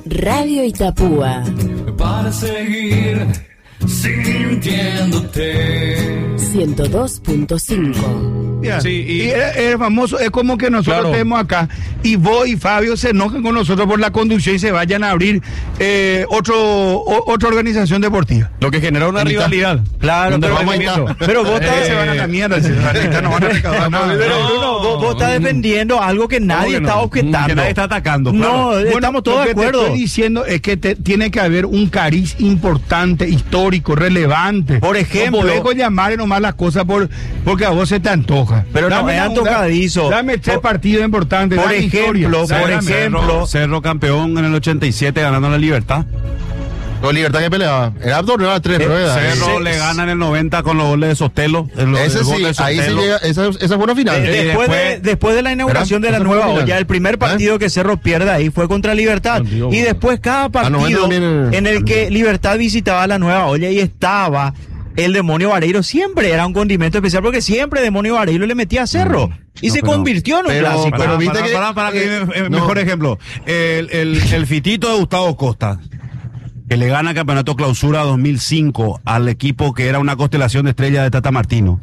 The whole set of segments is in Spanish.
Radio Itapúa. Para seguir sintiéndote. 102.5. Sí, y es famoso, es como que nosotros estemos acá y vos y Fabio se enojen con nosotros por la conducción y se vayan a abrir otra organización deportiva. Lo que genera una rivalidad. Claro, pero vos se van a la mierda, no van a recaudar nada. Pero vos estás defendiendo algo que nadie está objetando. Que nadie está atacando. No, estamos todos de acuerdo. Lo que te estoy diciendo es que tiene que haber un cariz importante, histórico, relevante. Por ejemplo, no podés llamar nomás las cosas porque a vos se te antoja. Pero no es antojadizo. Dame 3 partidos importantes. Por ejemplo, Cerro campeón en el 87 ganando la Libertad. Con Libertad que peleaba. Era 2, no era 3, pero era. Cerro le gana en el 90 con los goles de Sotelo. Ese sí, ahí se llega, esa fue una final. Después de la inauguración de la nueva olla, el primer partido que Cerro pierde ahí fue contra Libertad. Y después cada partido en el que Libertad visitaba la nueva olla y estaba el Demonio Vareiro, siempre era un condimento especial porque siempre Demonio Vareiro le metía a Cerro y se convirtió en un clásico. Pero viste que mejor ejemplo, el fitito de Gustavo Costa, que le gana el campeonato clausura 2005 al equipo que era una constelación de estrellas de Tata Martino.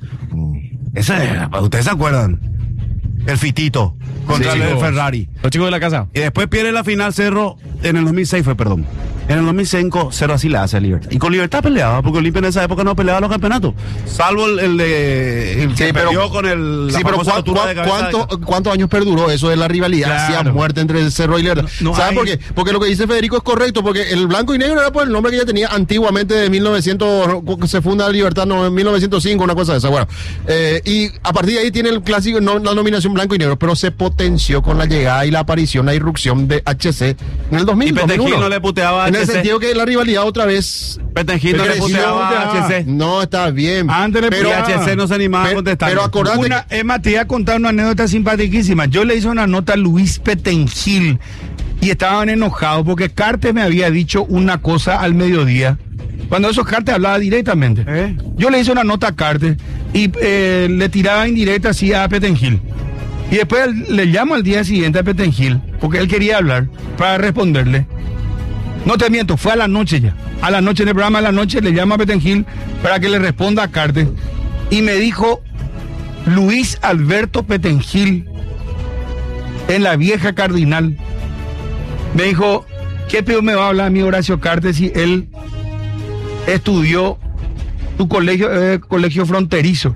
¿Ustedes se acuerdan? El fitito contra el Ferrari. Los chicos de la casa. Y después pierde la final Cerro en el 2006 En el 2005 Cerro así la hace a Libertad. Y con Libertad peleaba, porque Olimpia en esa época no peleaba los campeonatos. Salvo el que perdió con el... Sí, pero ¿cuántos años perduró eso de la rivalidad hacia muerte entre el Cerro y Libertad? ¿Sabes por qué? Porque lo que dice Federico es correcto, porque el blanco y negro era por el nombre que ya tenía antiguamente de 1900, se funda la Libertad, en 1905, una cosa de esa. Bueno, y a partir de ahí tiene el clásico, la nominación blanco y negro, pero se potenció con la llegada y la aparición, la irrupción de HC en el 2000. Y Petengil no le puteaba en el sentido que la rivalidad otra vez. Petengil no le puteaba a HC. No, está bien. Pero HC no se animaba a contestar. Pero acordate Emma, te iba a contar una anécdota simpaticísima. Yo le hice una nota a Luis Petengil y estaban enojados porque Cartes me había dicho una cosa al mediodía. Cuando esos Cartes hablaba directamente. Yo le hice una nota a Cartes y le tiraba indirecta así a Petengil. Y después le llamo al día siguiente a Petengil, porque él quería hablar, para responderle. No te miento, fue a la noche ya. A la noche, en el programa de la noche, le llamo a Petengil para que le responda a Cartes. Y me dijo Luis Alberto Petengil, en la vieja Cardinal. Me dijo, ¿qué peor me va a hablar a mí Horacio Cartes si él estudió tu colegio fronterizo?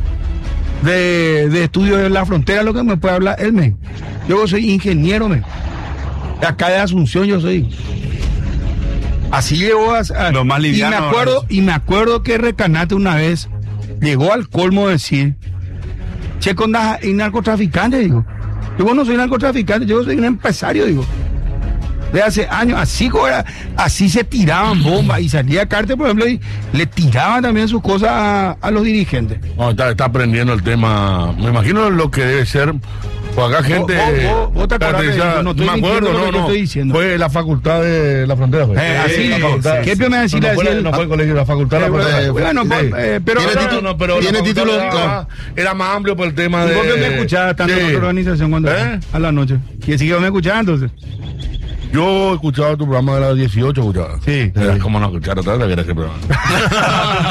De estudio de la frontera, lo que me puede hablar él, yo soy ingeniero, de acá de Asunción yo soy. Así llegó a lo más liviano, y me acuerdo que Recanate una vez llegó al colmo de decir, Checo y narcotraficante, digo. Yo no soy narcotraficante, yo soy un empresario, digo. De hace años, así se tiraban bombas y salía Cartes, por ejemplo, y le tiraban también sus cosas a los dirigentes. No, está aprendiendo el tema. Me imagino lo que debe ser. Pues acá gente. ¿Vos te acordás? No me acuerdo, no. Estoy diciendo. Fue la facultad de la frontera. Así, ¿qué me decir? No fue el colegio de la facultad. Pero tiene título. Era más amplio por el tema de. ¿Por qué me escuchabas tanto en otra organización cuando a la noche? ¿Y sigue me escuchaba entonces? Yo escuchaba tu programa de las 18, escuchaba. Sí. ¿Cómo no escuchar otra vez ese programa?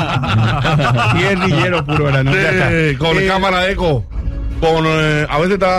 Y el guerrillero puro era, ¿no? Con cámara eco. A veces está